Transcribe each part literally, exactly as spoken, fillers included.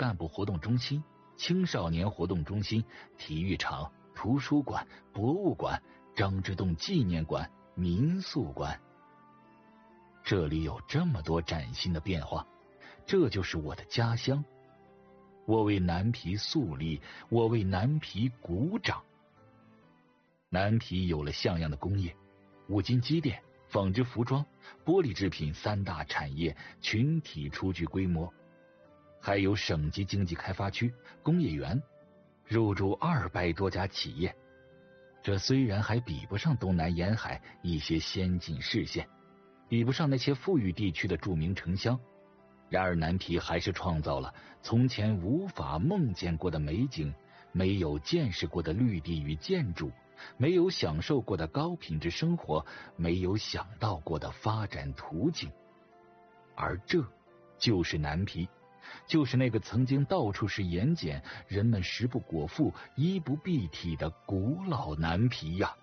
干部活动中心、青少年活动中心、体育场、图书馆、博物馆、张之洞纪念馆、民宿馆。这里有这么多崭新的变化，这就是我的家乡。我为南皮肃立，我为南皮鼓掌。南皮有了像样的工业，五金机电、纺织服装、玻璃制品三大产业群体初具规模，还有省级经济开发区、工业园，入驻二百多家企业。这虽然还比不上东南沿海一些先进市县，比不上那些富裕地区的著名城乡，然而南皮还是创造了从前无法梦见过的美景，没有见识过的绿地与建筑，没有享受过的高品质生活，没有想到过的发展途径。而这就是南皮，就是那个曾经到处是盐碱，人们食不果腹、衣不蔽体的古老南皮呀！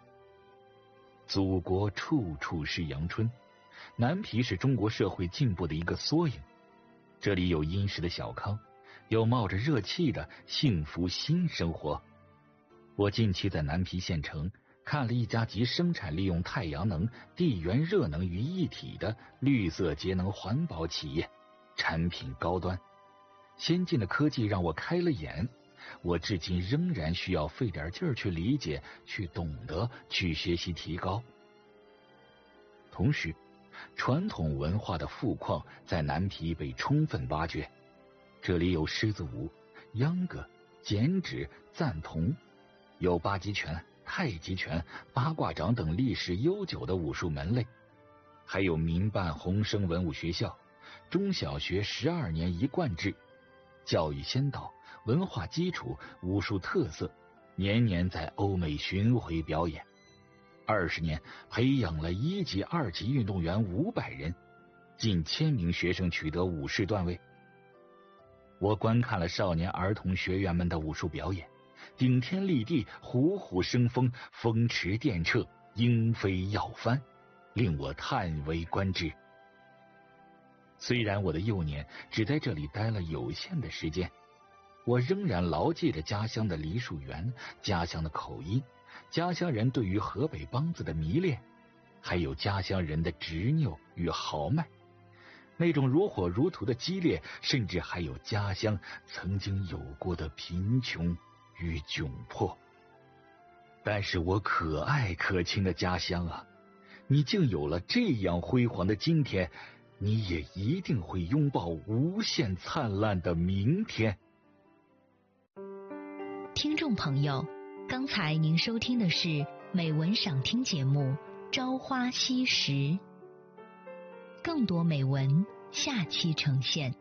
祖国处处是阳春，南皮是中国社会进步的一个缩影。这里有殷实的小康，有冒着热气的幸福新生活。我近期在南皮县城看了一家集生产利用太阳能、地源热能于一体的绿色节能环保企业，产品高端，先进的科技让我开了眼。我至今仍然需要费点劲儿去理解、去懂得、去学习提高。同时，传统文化的富矿在南皮被充分挖掘，这里有狮子舞、秧歌、剪纸、赞同，有八极拳、太极拳、八卦掌等历史悠久的武术门类，还有民办红生文武学校，中小学十二年一贯制，教育先导，文化基础，武术特色，年年在欧美巡回表演。二十年培养了一级、二级运动员五百人，近千名学生取得武士段位。我观看了少年儿童学员们的武术表演，顶天立地，虎虎生风，风驰电掣，鹰飞要翻，令我叹为观止。虽然我的幼年只在这里待了有限的时间，我仍然牢记着家乡的梨树园，家乡的口音，家乡人对于河北梆子的迷恋，还有家乡人的执拗与豪迈，那种如火如荼的激烈，甚至还有家乡曾经有过的贫穷与窘迫。但是我可爱可亲的家乡啊，你竟有了这样辉煌的今天，你也一定会拥抱无限灿烂的明天。 听众朋友，刚才您收听的是美文赏听节目《朝花夕拾》，更多美文下期呈现。